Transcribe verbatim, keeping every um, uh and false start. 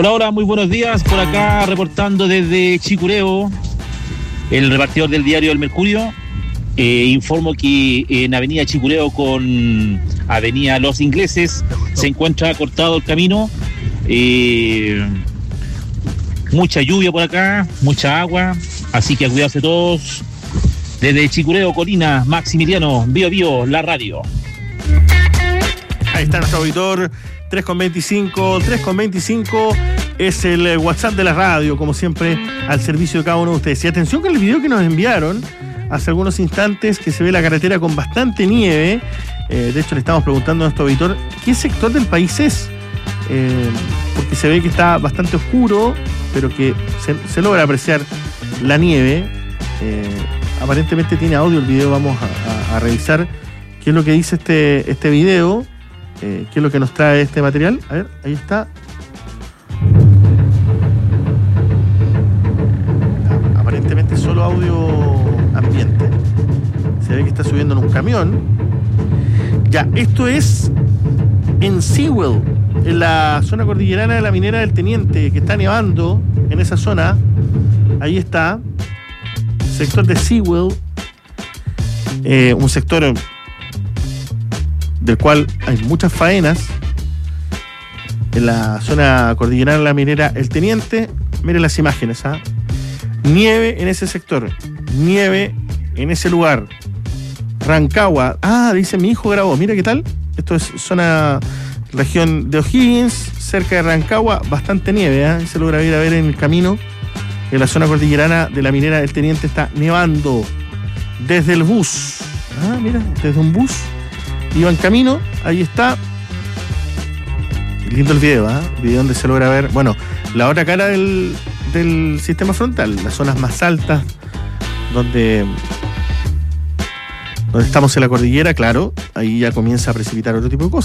Hola, hola, muy buenos días. Por acá reportando desde Chicureo, el repartidor del diario El Mercurio. Eh, informo que en Avenida Chicureo con Avenida Los Ingleses se encuentra cortado el camino. Eh, mucha lluvia por acá, mucha agua, así que a cuidarse todos. Desde Chicureo, Colina, Maximiliano, Bio Bio, la radio. Ahí está nuestro auditor. tres con veinticinco, tres con veinticinco es el WhatsApp de la radio, como siempre, al servicio de cada uno de ustedes. Y atención con el video que nos enviaron hace algunos instantes, que se ve la carretera con bastante nieve. Eh, de hecho, le estamos preguntando a nuestro auditor qué sector del país es, eh, porque se ve que está bastante oscuro, pero que se, se logra apreciar la nieve. Eh, aparentemente tiene audio el video, vamos a, a, a revisar qué es lo que dice este, este video. Eh, ¿Qué es lo que nos trae este material? A ver, ahí está. Aparentemente solo audio ambiente. Se ve que está subiendo en un camión. Ya, esto es en Sewell, en la zona cordillerana de la minera del Teniente, que está nevando en esa zona. Ahí está. Sector de Sewell. Eh, un sector del cual hay muchas faenas en la zona cordillerana de la minera El Teniente. Miren las imágenes, ¿ah? Nieve en ese sector, nieve en ese lugar. Rancagua, ah, dice mi hijo grabó, mira qué tal. Esto es zona, región de O'Higgins, cerca de Rancagua, bastante nieve, ¿eh? Se logra ir a ver en el camino. En la zona cordillerana de la minera El Teniente está nevando desde el bus. Ah, mira, desde un bus iba en camino, ahí está. Lindo el video, ¿eh? El video donde se logra ver, bueno, la otra cara del, del sistema frontal, las zonas más altas, donde, donde estamos en la cordillera, claro, ahí ya comienza a precipitar otro tipo de cosas.